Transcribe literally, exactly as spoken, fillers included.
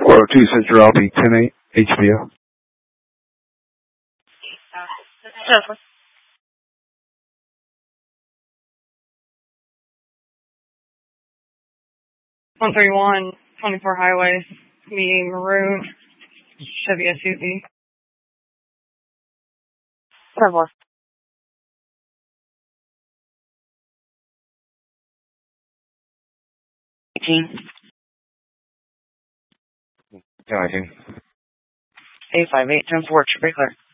four oh two Central Albany, ten eight, H B O. one thirty-one, twenty-four Highway, meeting maroon, Chevy S U V. Several. eighteen. nineteen. eight five eight, ten four, should be clear.